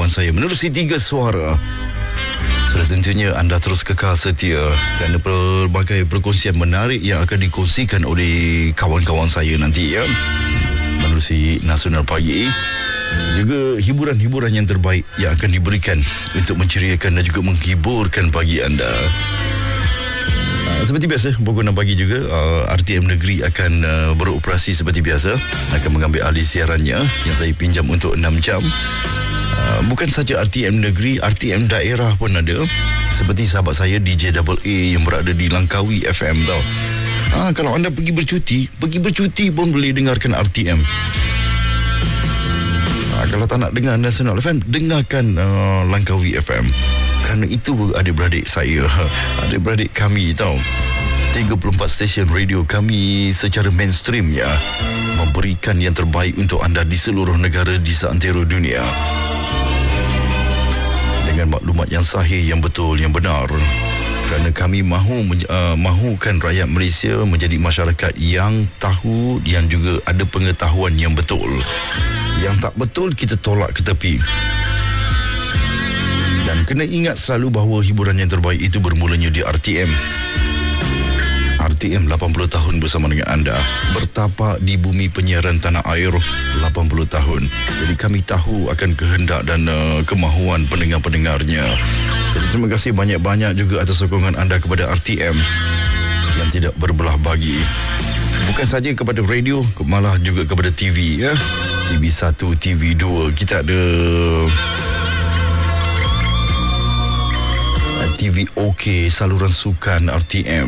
kawan-kawan saya menerusi 3 suara. Sudah tentunya anda terus kekal setia kerana pelbagai perkongsian menarik yang akan dikongsikan oleh kawan-kawan saya nanti ya. Menerusi Nasional Pagi, juga hiburan-hiburan yang terbaik yang akan diberikan untuk menceriakan dan juga menghiburkan pagi anda. Seperti biasa, pukul 6 pagi juga RTM Negeri akan beroperasi seperti biasa. Akan mengambil alih siarannya yang saya pinjam untuk 6 jam. Bukan saja RTM Negeri, RTM daerah pun ada. Seperti sahabat saya DJ AA yang berada di Langkawi FM tau. Kalau anda pergi bercuti pun boleh dengarkan RTM. Kalau tak nak dengar Nasional FM, dengarkan Langkawi FM. Kerana itu adik-beradik saya, adik-beradik kami tau. 34 stesen radio kami secara mainstream ya, memberikan yang terbaik untuk anda di seluruh negara di seantero dunia. Dengan maklumat yang sahih, yang betul, yang benar. Kerana kami mahukan rakyat Malaysia menjadi masyarakat yang tahu, yang juga ada pengetahuan yang betul. Yang tak betul kita tolak ke tepi. Dan kena ingat selalu bahawa hiburan yang terbaik itu bermulanya di RTM. RTM 80 tahun bersama dengan anda, bertapak di bumi penyiaran tanah air 80 tahun. Jadi kami tahu akan kehendak dan kemahuan pendengar-pendengarnya. Jadi terima kasih banyak-banyak juga atas sokongan anda kepada RTM yang tidak berbelah bagi. Bukan saja kepada radio, malah juga kepada TV ya. TV1, TV2, kita ada TV OK, saluran sukan RTM.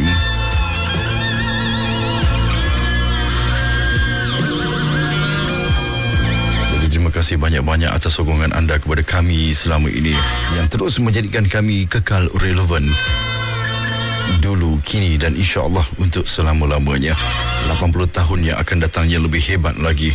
Jadi terima kasih banyak-banyak atas sokongan anda kepada kami selama ini, yang terus menjadikan kami kekal relevan. Dulu, kini dan insya-Allah untuk selama-lamanya. 80 tahun yang akan datang yang lebih hebat lagi.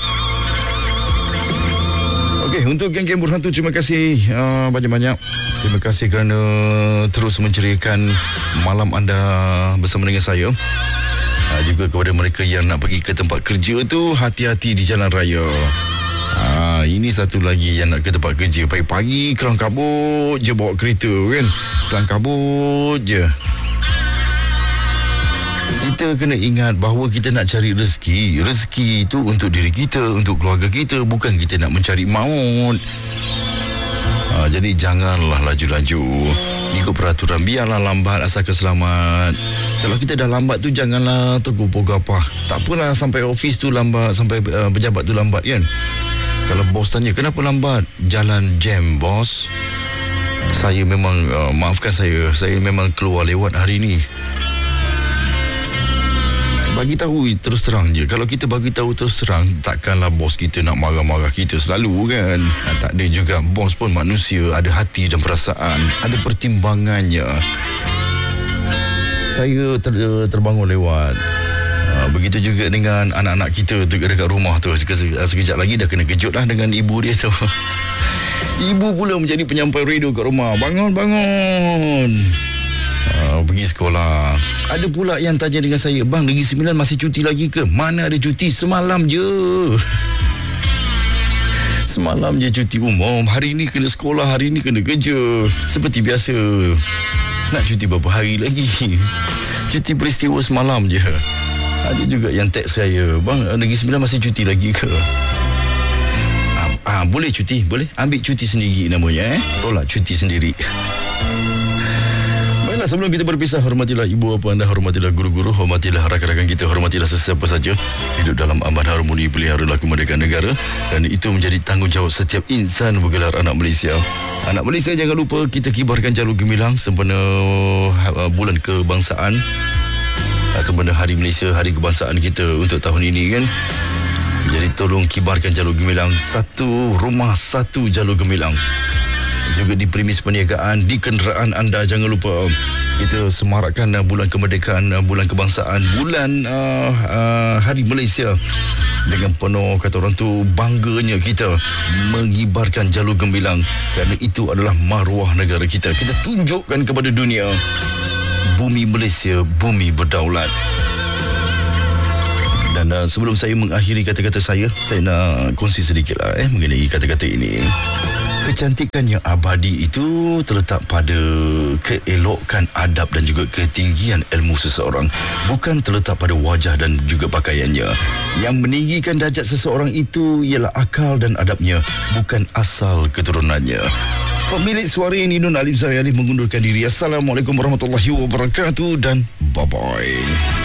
Okey, untuk geng-geng Berhantu, terima kasih banyak-banyak. Terima kasih kerana terus menceriakan malam anda bersama dengan saya. Juga kepada mereka yang nak pergi ke tempat kerja tu, hati-hati di jalan raya. Ini satu lagi yang nak ke tempat kerja, pagi-pagi kelang kabut je bawa kereta kan. Kelang kabut je. Kita kena ingat bahawa kita nak cari rezeki. Rezeki itu untuk diri kita, untuk keluarga kita. Bukan kita nak mencari maut. Jadi janganlah laju-laju. Ikut peraturan, biarlah lambat asalkan selamat. Kalau kita dah lambat tu, janganlah tegur gapah. Tak apalah sampai office tu lambat, sampai pejabat tu lambat kan. Kalau bos tanya, kenapa lambat? Jalan jam bos. Saya memang, maafkan saya memang keluar lewat hari ni. Bagi tahu terus terang je. Kalau kita bagi tahu terus terang, takkanlah bos kita nak marah-marah kita selalu kan. Tak ada juga, bos pun manusia, ada hati dan perasaan, ada pertimbangannya. Saya terbangun lewat. Begitu juga dengan anak-anak kita tu dekat rumah tu. Sekejap lagi dah kena kejut lah dengan ibu dia tu. Ibu pula menjadi penyampai radio kat rumah. Bangun. Pergi sekolah. Ada pula yang tanya dengan saya, bang, Negeri Sembilan masih cuti lagi ke? Mana ada cuti, semalam je. Semalam je cuti umum. Hari ni kena sekolah, hari ni kena kerja. Seperti biasa. Nak cuti berapa hari lagi? Cuti peristiwa semalam je. Ada juga yang teks saya, bang, Negeri Sembilan masih cuti lagi ke? Boleh cuti, boleh. Ambil cuti sendiri namanya Tolak cuti sendiri. Sebelum kita berpisah, hormatilah ibu bapa anda, hormatilah guru-guru, hormatilah rakan-rakan kita, hormatilah sesiapa saja. Hidup dalam aman harmoni, peliharalah kemerdekaan negara. Dan itu menjadi tanggungjawab setiap insan bergelar anak Malaysia. Anak Malaysia, jangan lupa kita kibarkan jalur gemilang sempena bulan kebangsaan, sempena Hari Malaysia, Hari Kebangsaan kita untuk tahun ini kan. Jadi tolong kibarkan jalur gemilang. Satu rumah, satu jalur gemilang. Juga di premis perniagaan, di kenderaan anda, jangan lupa kita semarakkan bulan kemerdekaan, bulan kebangsaan, bulan Hari Malaysia dengan penuh, kata orang tu, bangganya kita mengibarkan jalur gemilang, kerana itu adalah maruah negara kita. Kita tunjukkan kepada dunia, bumi Malaysia, bumi berdaulat. Dan sebelum saya mengakhiri kata-kata saya nak kongsi sedikit lah mengenai kata-kata ini. Kecantikan yang abadi itu terletak pada keelokan adab dan juga ketinggian ilmu seseorang, bukan terletak pada wajah dan juga pakaiannya. Yang meninggikan darjat seseorang itu ialah akal dan adabnya, bukan asal keturunannya. Pemilik suara ini Nun Alif Zahir Alif mengundurkan diri. Assalamualaikum warahmatullahi wabarakatuh dan bye-bye.